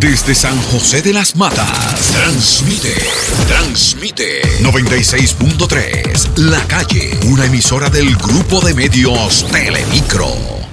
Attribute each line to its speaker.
Speaker 1: Desde San José de las Matas, transmite 96.3, La Calle, una emisora del grupo de medios Telemicro.